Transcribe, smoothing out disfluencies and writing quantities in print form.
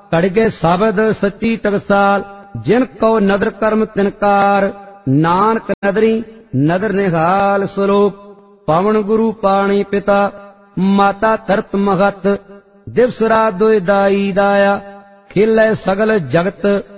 ਘੜਗੇ ਸ਼ਬਦ ਸੱਚੀ ਟਕਸਾਲ। ਜਿਨ ਕਉ ਨਦਰ ਕਰਮ ਤਿਨਕਾਰ, ਨਾਨਕ ਨਦਰੀ ਨਦਰ ਨਿਹਾਲ। ਸਲੋਕ ਪਵਨ ਗੁਰੂ ਪਾਣੀ ਪਿਤਾ, ਮਾਤਾ ਧਰਤ ਮਹਤ। ਦਿਵਸ ਰਾਤ ਦੁਇ ਦਾਈ ਦਾਇਆ, ਖੇਲੇ ਸਗਲ ਜਗਤ।